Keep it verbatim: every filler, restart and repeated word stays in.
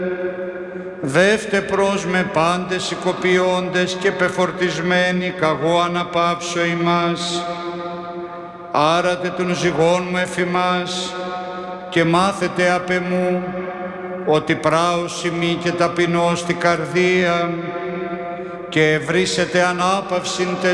Δεύτε προς με πάντες οικοποιώντες και πεφορτισμένοι, καγώ αναπαύσω ημάς. Άρατε των ζυγών μου εφημάς και μάθετε απ' εμού, ότι πράος ημί και ταπεινός στη καρδία και ευρύσετε ανάπαυσιν